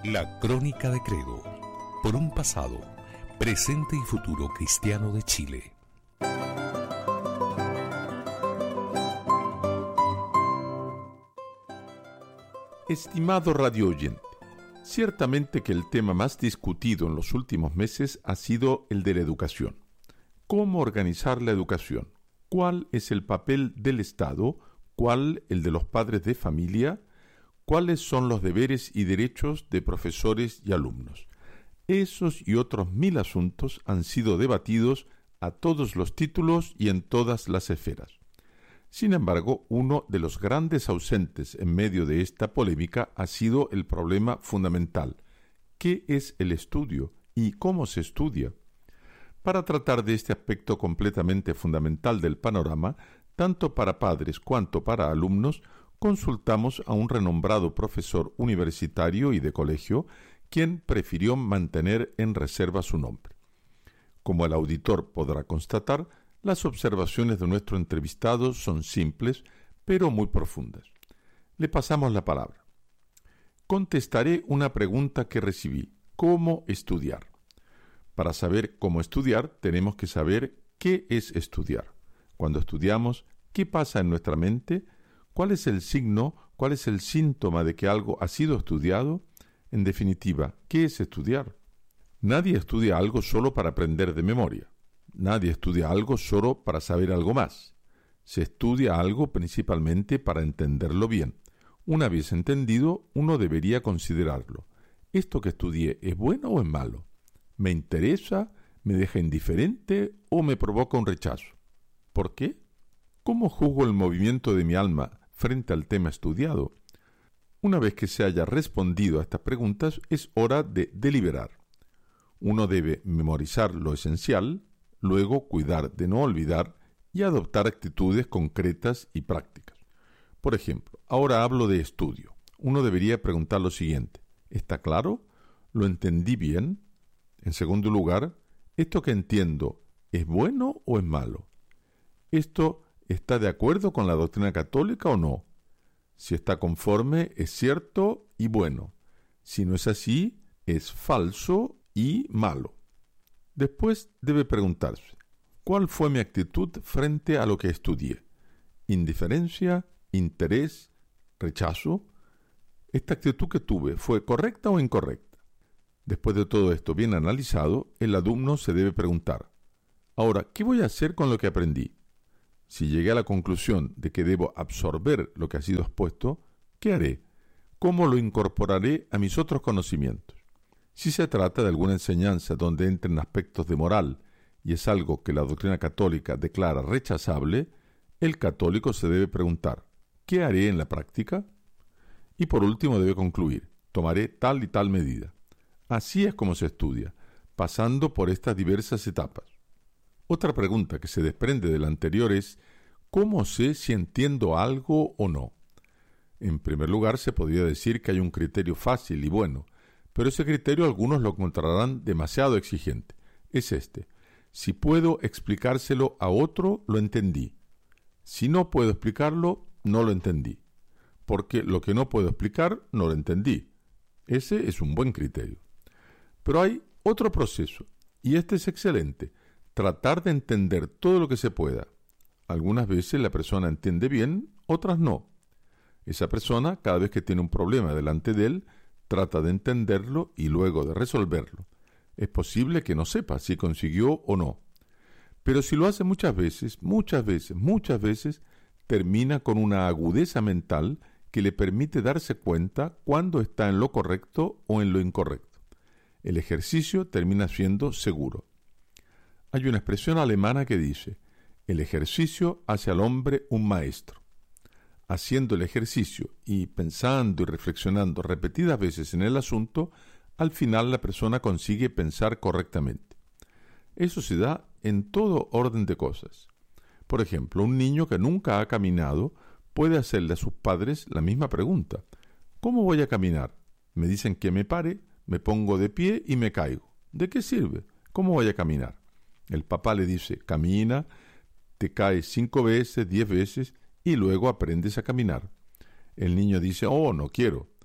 La Crónica de Credo, por un pasado, presente y futuro cristiano de Chile. Estimado radio oyente, ciertamente que el tema más discutido en los últimos meses ha sido el de la educación. ¿Cómo organizar la educación? ¿Cuál es el papel del Estado? ¿Cuál el de los padres de familia? ¿Cuáles son los deberes y derechos de profesores y alumnos? Esos y otros 1000 asuntos han sido debatidos a todos los títulos y en todas las esferas. Sin embargo, uno de los grandes ausentes en medio de esta polémica ha sido el problema fundamental. ¿Qué es el estudio y cómo se estudia? Para tratar de este aspecto completamente fundamental del panorama, tanto para padres cuanto para alumnos, consultamos a un renombrado profesor universitario y de colegio, quien prefirió mantener en reserva su nombre. Como el auditor podrá constatar, las observaciones de nuestro entrevistado son simples, pero muy profundas. Le pasamos la palabra. Contestaré una pregunta que recibí: ¿cómo estudiar? Para saber cómo estudiar, tenemos que saber qué es estudiar. Cuando estudiamos, ¿qué pasa en nuestra mente? ¿Cuál es el signo? ¿Cuál es el síntoma de que algo ha sido estudiado? En definitiva, ¿qué es estudiar? Nadie estudia algo solo para aprender de memoria. Nadie estudia algo solo para saber algo más. Se estudia algo principalmente para entenderlo bien. Una vez entendido, uno debería considerarlo. ¿Esto que estudié es bueno o es malo? ¿Me interesa? ¿Me deja indiferente o me provoca un rechazo? ¿Por qué? ¿Cómo juzgo el movimiento de mi alma frente al tema estudiado? Una vez que se haya respondido a estas preguntas, es hora de deliberar. Uno debe memorizar lo esencial, luego cuidar de no olvidar y adoptar actitudes concretas y prácticas. Por ejemplo, ahora hablo de estudio. Uno debería preguntar lo siguiente: ¿está claro? ¿Lo entendí bien? En segundo lugar, ¿esto que entiendo es bueno o es malo? ¿Esto está de acuerdo con la doctrina católica o no? Si está conforme, es cierto y bueno. Si no es así, es falso y malo. Después debe preguntarse: ¿cuál fue mi actitud frente a lo que estudié? ¿Indiferencia? ¿Interés? ¿Rechazo? ¿Esta actitud que tuve fue correcta o incorrecta? Después de todo esto bien analizado, el alumno se debe preguntar: ahora, ¿qué voy a hacer con lo que aprendí? Si llegué a la conclusión de que debo absorber lo que ha sido expuesto, ¿qué haré? ¿Cómo lo incorporaré a mis otros conocimientos? Si se trata de alguna enseñanza donde entren aspectos de moral y es algo que la doctrina católica declara rechazable, el católico se debe preguntar: ¿qué haré en la práctica? Y por último debe concluir: tomaré tal y tal medida. Así es como se estudia, pasando por estas diversas etapas. Otra pregunta que se desprende de la anterior es: ¿cómo sé si entiendo algo o no? En primer lugar, se podría decir que hay un criterio fácil y bueno, pero ese criterio algunos lo encontrarán demasiado exigente. Es este: si puedo explicárselo a otro, lo entendí. Si no puedo explicarlo, no lo entendí. Porque lo que no puedo explicar, no lo entendí. Ese es un buen criterio. Pero hay otro proceso, y este es excelente: tratar de entender todo lo que se pueda. Algunas veces la persona entiende bien, otras no. Esa persona, cada vez que tiene un problema delante de él, trata de entenderlo y luego de resolverlo. Es posible que no sepa si consiguió o no. Pero si lo hace muchas veces, termina con una agudeza mental que le permite darse cuenta cuando está en lo correcto o en lo incorrecto. El ejercicio termina siendo seguro. Hay una expresión alemana que dice: el ejercicio hace al hombre un maestro. Haciendo el ejercicio y pensando y reflexionando repetidas veces en el asunto, al final la persona consigue pensar correctamente. Eso se da en todo orden de cosas. Por ejemplo, un niño que nunca ha caminado puede hacerle a sus padres la misma pregunta: ¿cómo voy a caminar? Me dicen que me pare, me pongo de pie y me caigo. ¿De qué sirve? ¿Cómo voy a caminar? El papá le dice: camina, te caes 5 veces, 10 veces y luego aprendes a caminar. El niño dice: oh, no quiero.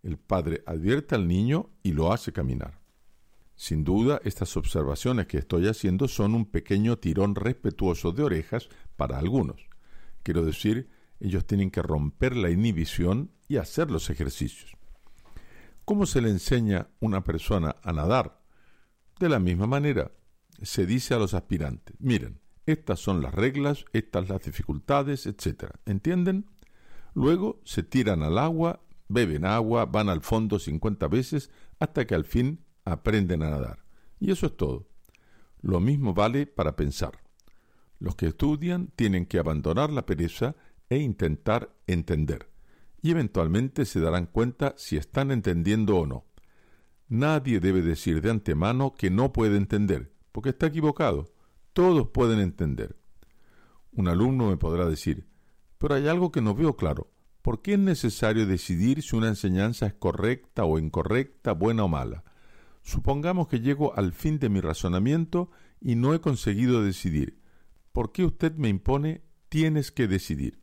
El padre advierte al niño y lo hace caminar. Sin duda, estas observaciones que estoy haciendo son un pequeño tirón respetuoso de orejas para algunos. Quiero decir, ellos tienen que romper la inhibición y hacer los ejercicios. ¿Cómo se le enseña a una persona a nadar? De la misma manera, se dice a los aspirantes, miren, estas son las reglas, estas las dificultades, etc. ¿Entienden? Luego se tiran al agua, beben agua, van al fondo 50 veces hasta que al fin aprenden a nadar. Y eso es todo. Lo mismo vale para pensar. Los que estudian tienen que abandonar la pereza e intentar entender. Y eventualmente se darán cuenta si están entendiendo o no. Nadie debe decir de antemano que no puede entender, porque está equivocado. Todos pueden entender. Un alumno me podrá decir, pero hay algo que no veo claro. ¿Por qué es necesario decidir si una enseñanza es correcta o incorrecta, buena o mala? Supongamos que llego al fin de mi razonamiento y no he conseguido decidir. ¿Por qué usted me impone tienes que decidir?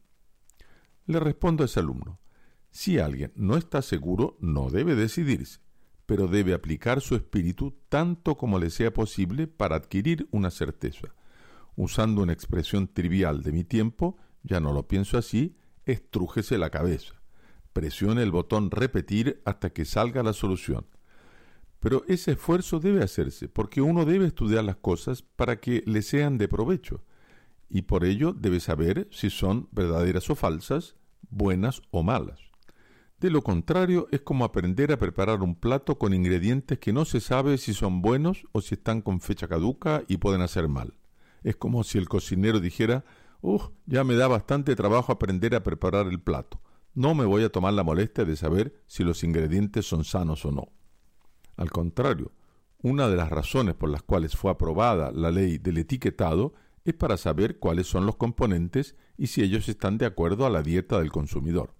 Le respondo a ese alumno, si alguien no está seguro, no debe decidirse, pero debe aplicar su espíritu tanto como le sea posible para adquirir una certeza. Usando una expresión trivial de mi tiempo, ya no lo pienso así, estrújese la cabeza. Presione el botón repetir hasta que salga la solución. Pero ese esfuerzo debe hacerse, porque uno debe estudiar las cosas para que le sean de provecho, y por ello debe saber si son verdaderas o falsas, buenas o malas. De lo contrario, es como aprender a preparar un plato con ingredientes que no se sabe si son buenos o si están con fecha caduca y pueden hacer mal. Es como si el cocinero dijera, ya me da bastante trabajo aprender a preparar el plato. No me voy a tomar la molestia de saber si los ingredientes son sanos o no. Al contrario, una de las razones por las cuales fue aprobada la ley del etiquetado es para saber cuáles son los componentes y si ellos están de acuerdo a la dieta del consumidor.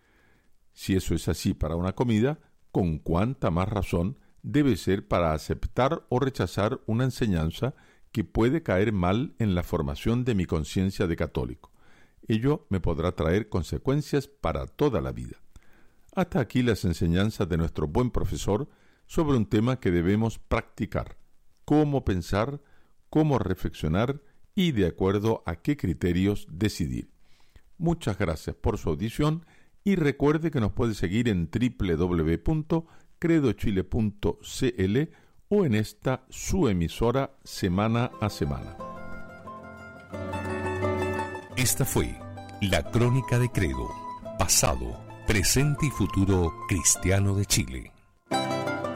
Si eso es así para una comida, ¿con cuánta más razón debe ser para aceptar o rechazar una enseñanza que puede caer mal en la formación de mi conciencia de católico? Ello me podrá traer consecuencias para toda la vida. Hasta aquí las enseñanzas de nuestro buen profesor sobre un tema que debemos practicar, cómo pensar, cómo reflexionar y de acuerdo a qué criterios decidir. Muchas gracias por su audición y recuerde que nos puede seguir en www.credochile.cl o en esta su emisora semana a semana. Esta fue la Crónica de Credo, pasado, presente y futuro cristiano de Chile.